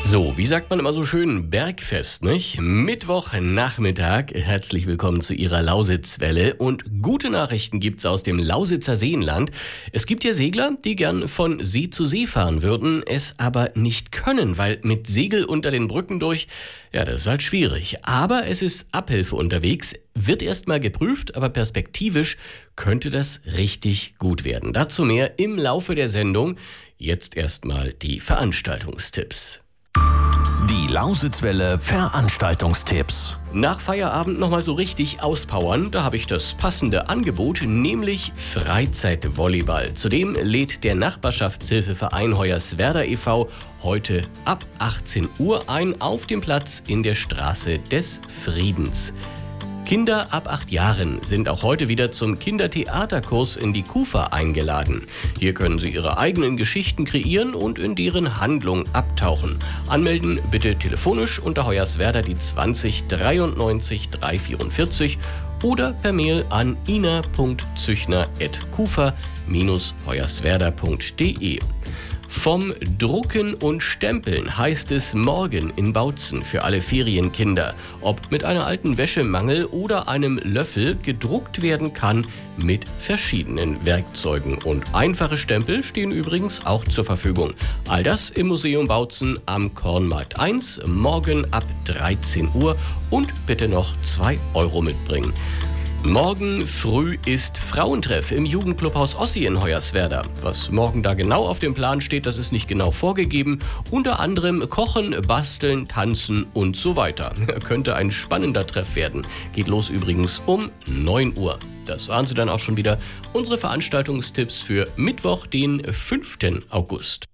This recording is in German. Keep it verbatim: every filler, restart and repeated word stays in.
So, wie sagt man immer so schön, Bergfest, nicht? Mittwochnachmittag, herzlich willkommen zu Ihrer Lausitzwelle und gute Nachrichten gibt's aus dem Lausitzer Seenland. Es gibt ja Segler, die gern von See zu See fahren würden, es aber nicht können, weil mit Segel unter den Brücken durch, ja, das ist halt schwierig. Aber es ist Abhilfe unterwegs, wird erstmal geprüft, aber perspektivisch könnte das richtig gut werden. Dazu mehr im Laufe der Sendung. Jetzt erstmal die Veranstaltungstipps. Die Lausitzwelle Veranstaltungstipps. Nach Feierabend nochmal so richtig auspowern, da habe ich das passende Angebot, nämlich Freizeitvolleyball. Zudem lädt der Nachbarschaftshilfeverein Hoyerswerda e V heute ab achtzehn Uhr ein auf dem Platz in der Straße des Friedens. Kinder ab acht Jahren sind auch heute wieder zum Kindertheaterkurs in die KUFA eingeladen. Hier können sie ihre eigenen Geschichten kreieren und in deren Handlung abtauchen. Anmelden bitte telefonisch unter Hoyerswerda die zwanzig dreiundneunzig dreihundertvierundvierzig oder per Mail an ina punkt züchner at kufa dash hoyerswerda punkt de. Vom Drucken und Stempeln heißt es morgen in Bautzen für alle Ferienkinder. Ob mit einer alten Wäschemangel oder einem Löffel gedruckt werden kann mit verschiedenen Werkzeugen. Und einfache Stempel stehen übrigens auch zur Verfügung. All das im Museum Bautzen am Kornmarkt eins, morgen ab dreizehn Uhr und bitte noch zwei Euro mitbringen. Morgen früh ist Frauentreff im Jugendclubhaus Ossi in Hoyerswerda. Was morgen da genau auf dem Plan steht, das ist nicht genau vorgegeben. Unter anderem Kochen, Basteln, Tanzen und so weiter. Könnte ein spannender Treff werden. Geht los übrigens um neun Uhr. Das waren sie dann auch schon wieder. Unsere Veranstaltungstipps für Mittwoch, den fünften August.